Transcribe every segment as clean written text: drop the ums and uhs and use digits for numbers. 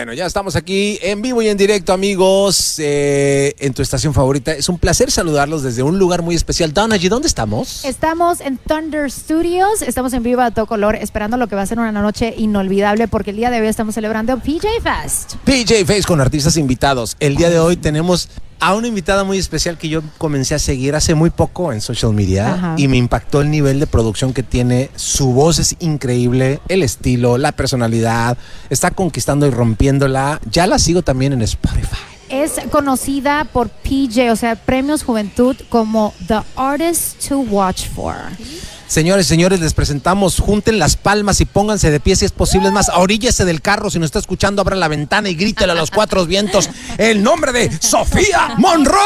Bueno, ya estamos aquí en vivo y en directo, amigos, en tu estación favorita. Es un placer saludarlos desde un lugar muy especial. Donna G, ¿dónde estamos? Estamos en Thunder Studios, estamos en vivo a todo color, esperando lo que va a ser una noche inolvidable, porque el día de hoy estamos celebrando PJ Fest. PJ Fest con artistas invitados. El día de hoy tenemos a una invitada muy especial que yo comencé a seguir hace muy poco en social media. Ajá. Y me impactó el nivel de producción que tiene. Su voz es increíble, el estilo, la personalidad, está conquistando y rompiéndola. Ya la sigo también en Spotify. Es conocida por PJ, o sea, Premios Juventud, como The Artist to Watch For. Señores, les presentamos, junten las palmas y pónganse de pie si es posible. Es más, oríllese del carro, si nos está escuchando, abra la ventana y grítele a los cuatro vientos el nombre de Sofía Monroy.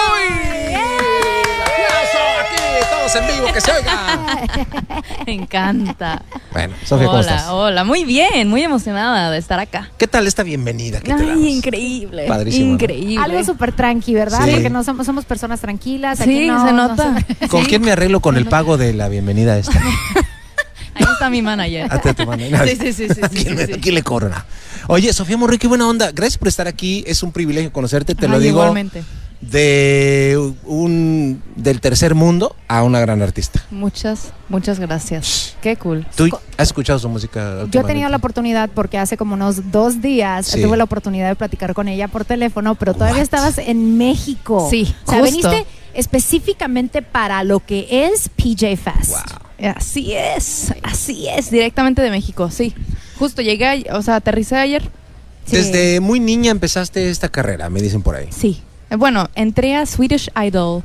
Todos en vivo, que se oiga. Me encanta. Bueno, Sofía, ¿cómo estás? Hola, muy bien, muy emocionada de estar acá. ¿Qué tal esta bienvenida que te damos? Increíble. Padrísimo, increíble. ¿No? Algo súper tranqui, ¿verdad? Sí. Porque no somos personas tranquilas. Sí, aquí no, se nota. ¿Con quién me arreglo con el pago de la bienvenida esta? Ahí está mi manager. Tu manager. Sí. Aquí le corona. Oye, Sofía Monroy, qué buena onda. Gracias por estar aquí. Es un privilegio conocerte, te lo digo. Igualmente. Del tercer mundo a una gran artista. Muchas gracias. Qué cool. ¿Tú has escuchado su música? Yo he tenido la oportunidad, porque hace como unos 2 días tuve la oportunidad de platicar con ella por teléfono, pero todavía estabas en México. Sí, o sea, justo. veniste específicamente para lo que es PJ Fest. Wow. Así es, directamente de México, sí. Justo llegué, aterricé ayer. Sí. Desde muy niña empezaste esta carrera, me dicen por ahí. Sí. Bueno, entré a Swedish Idol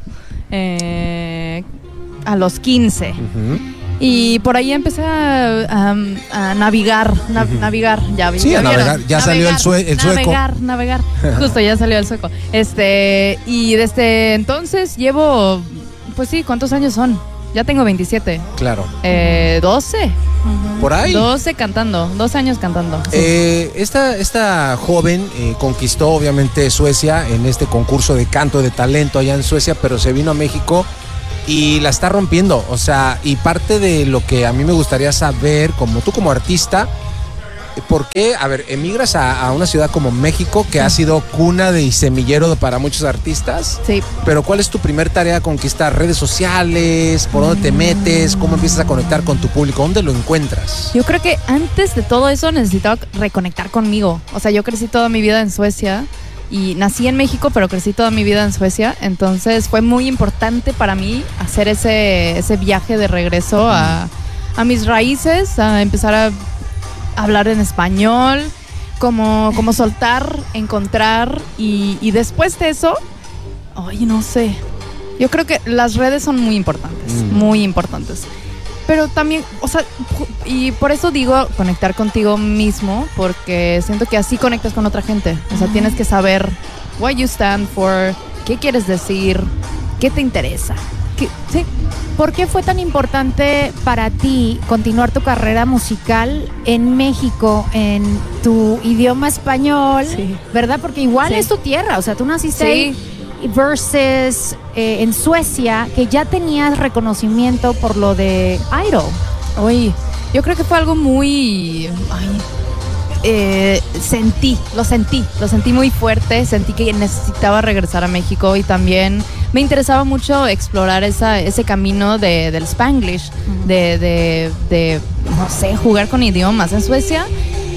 a los 15. Uh-huh. Y por ahí empecé a navegar. Sí, a navegar. Ya salió el sueco. Navegar. Justo, ya salió el sueco. Y desde entonces llevo, pues sí, ¿cuántos años son? Ya tengo 27. Claro. 12. Por ahí. 12 cantando, 12 años cantando. Sí. Esta joven conquistó obviamente Suecia en este concurso de canto de talento allá en Suecia, pero se vino a México y la está rompiendo. O sea, y parte de lo que a mí me gustaría saber, como tú como artista, ¿por qué, emigras a una ciudad como México, que ha sido cuna y semillero para muchos artistas? Sí. Pero ¿cuál es tu primer tarea a conquistar? ¿Redes sociales? ¿Por dónde te metes? ¿Cómo empiezas a conectar con tu público? ¿Dónde lo encuentras? Yo creo que antes de todo eso necesitaba reconectar conmigo. O sea, yo crecí toda mi vida en Suecia y nací en México, pero crecí toda mi vida en Suecia. Entonces fue muy importante para mí hacer ese viaje de regreso a mis raíces, a empezar a hablar en español, como soltar, encontrar y después de eso, no sé, yo creo que las redes son muy importantes, pero también, y por eso digo conectar contigo mismo, porque siento que así conectas con otra gente. O sea, tienes que saber what you stand for, qué quieres decir, qué te interesa. Sí. ¿Por qué fue tan importante para ti continuar tu carrera musical en México, en tu idioma español? Sí. ¿Verdad? Porque igual es tu tierra, o sea, tú naciste ahí, versus en Suecia, que ya tenías reconocimiento por lo de Idol. Oye, yo creo que fue algo muy... lo sentí muy fuerte, sentí que necesitaba regresar a México y también me interesaba mucho explorar ese camino del Spanglish, de no sé, jugar con idiomas. En Suecia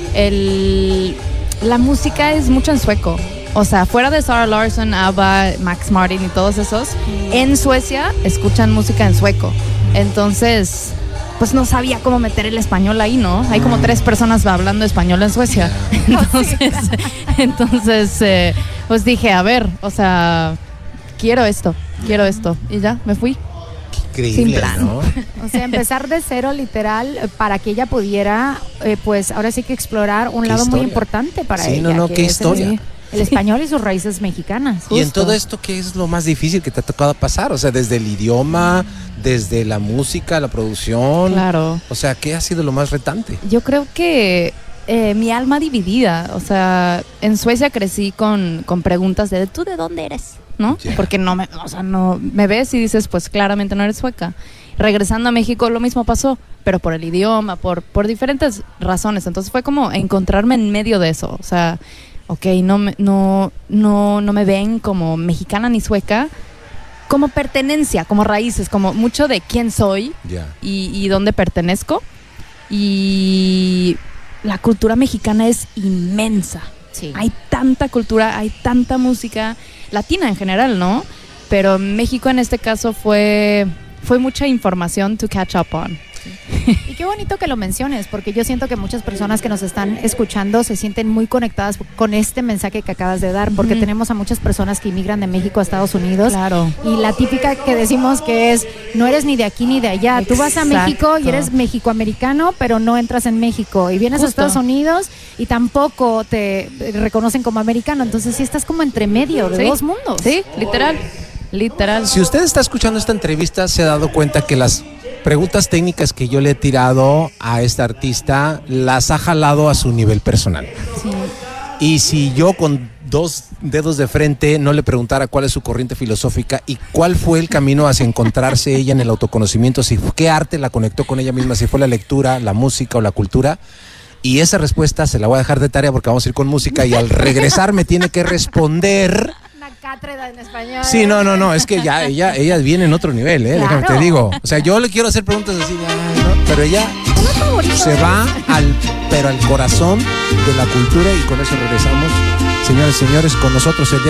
la música es mucho en sueco. O sea, fuera de Zara Larsson, ABBA, Max Martin y todos esos, en Suecia escuchan música en sueco. Entonces, pues no sabía cómo meter el español ahí, ¿no? Hay como 3 personas hablando español en Suecia. Entonces, pues dije, quiero esto. Y ya, me fui. Increíble, sin plan. ¿no? O sea, empezar de cero, literal, para que ella pudiera, pues ahora sí que explorar un lado muy importante para ella. Sí, qué historia. El español y sus raíces mexicanas. Y en todo esto, ¿qué es lo más difícil que te ha tocado pasar? O sea, desde el idioma, desde la música, la producción. Claro. O sea, ¿qué ha sido lo más retante? Yo creo que mi alma dividida. O sea, en Suecia crecí con preguntas de ¿tú de dónde eres? ¿No? Yeah. Porque no me ves y dices, pues claramente no eres sueca. Regresando a México lo mismo pasó, pero por el idioma, por diferentes razones. Entonces fue como encontrarme en medio de eso. O sea, ok, no me ven como mexicana ni sueca, como pertenencia, como raíces, como mucho de quién soy y dónde pertenezco. Y la cultura mexicana es inmensa. Sí. Hay tanta cultura, hay tanta música, latina en general, ¿no? Pero México en este caso fue mucha información to catch up on. Y qué bonito que lo menciones, porque yo siento que muchas personas que nos están escuchando se sienten muy conectadas con este mensaje que acabas de dar, porque tenemos a muchas personas que inmigran de México a Estados Unidos. Claro. Y la típica que decimos que es, no eres ni de aquí ni de allá. Exacto. Tú vas a México y eres mexicoamericano, pero no entras en México. Y vienes a Estados Unidos y tampoco te reconocen como americano. Entonces sí estás como entre medio de dos mundos. Sí, literal. Si usted está escuchando esta entrevista, se ha dado cuenta que las preguntas técnicas que yo le he tirado a esta artista las ha jalado a su nivel personal. Sí. Y si yo con 2 dedos de frente no le preguntara cuál es su corriente filosófica y cuál fue el camino hacia encontrarse ella en el autoconocimiento, si qué arte la conectó con ella misma, si fue la lectura, la música o la cultura, y esa respuesta se la voy a dejar de tarea porque vamos a ir con música y al regresar me tiene que responder. Cátedra en español. Sí, no, es que ya ella viene en otro nivel, Claro. Déjame te digo. O sea, yo le quiero hacer preguntas así, ¿no? Pero ella se va al corazón de la cultura y con eso regresamos. Señores, con nosotros el día